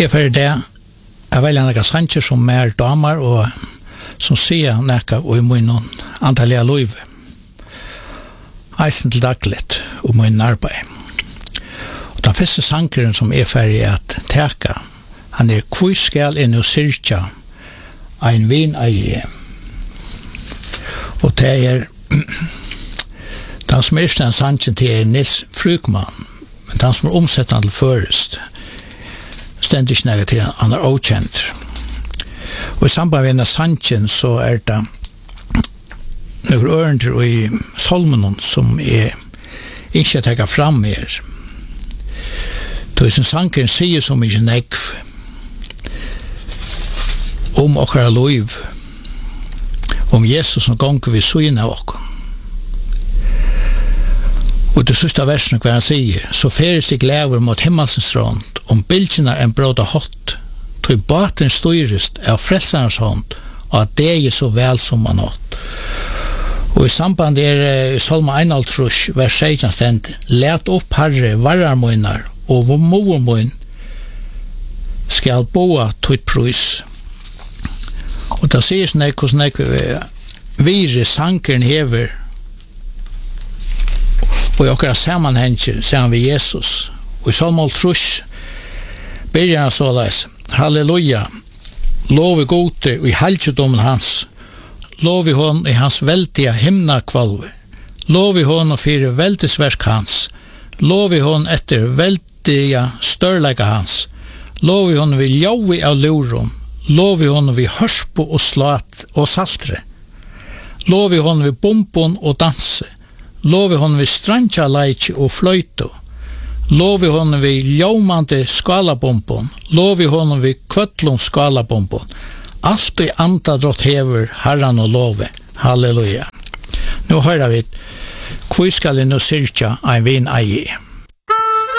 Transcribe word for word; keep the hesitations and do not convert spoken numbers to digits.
er for det, jeg velger noen sanger som er damer og som sier noe og i min antallige liv. Eisen til dagligt og min arbeid. Og den første sangeren som er ferdig at teka, han er «Hvor skal en og syrkja ein vin eie?» Og det er den som er den sangen til er Nils Frykman, men den som er omsettende til først, stendig ikke nære til han er okjent. Og i samband med denne sangen så er det noen ørender i solmen som er ikke tenker fram mer. Så sin sangeren sier så mye negv om okra liv, om Jesus som gonger vi syne av okken. Og det sista versen hva han sier, så feres de glæver mot himmelsens rånd, om bildjene en bråda hot, tog baten styrest av frelsarens hånd, og at det er så vel som man åt. Og i samband er i Salma einaltrus, vers seksten stend, let opp herre vararmoinar, og mormoin skal boa tog prus. Og da sier snek hos nek vire sankeren hever og i okra sammanhenger sammen vi Jesus. Og i Salma trus byrjar han såleis, halleluja, lov i gode og i halvtjedommen hans, lov i hon i hans veldige himna kvalve, lov i hon og fire veldesverk hans, lov i hon etter veldige størlega hans, lov i hon vi ljaui av lurum, lov i hon vi hørspo og slat og saltre, lov i hon vi bombon og danse, lov i hon vi strandja leitje og fløyto, lov i hon vi ljaumande skalabombon, lov i hon vi kvøtlum skalabombon, alt i anda drott hever herran og love. Halleluja. Nå hører vi, hvor skal jeg nå syrkja ein vin eie?